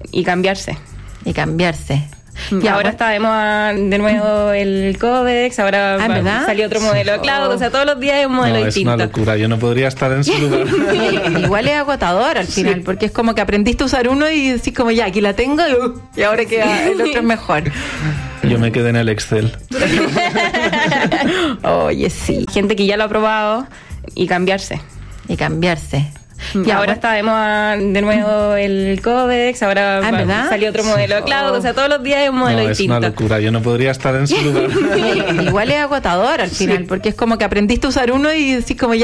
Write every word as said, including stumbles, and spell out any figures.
y cambiarse. Y cambiarse. Y ahora está de moda de nuevo el Codex, ahora ah, va, salió otro modelo sí. Cloud, o sea, todos los días hay un modelo no, distinto. Es una locura, yo no podría estar en su lugar. Igual es agotador al final, sí. Porque es como que aprendiste a usar uno y decís como ya, aquí la tengo y, uh, y ahora queda el otro es mejor. Yo me quedé en el Excel. Oye, sí. Gente que ya lo ha probado y cambiarse. Y cambiarse. Y ahora está de moda de nuevo el Codex, ahora ah, va, salió otro modelo oh. Cloud, o sea, todos los días hay un modelo no, distinto. Es una locura, yo no podría estar en su lugar. Igual es agotador al final, sí. Porque es como que aprendiste a usar uno y decís como ya,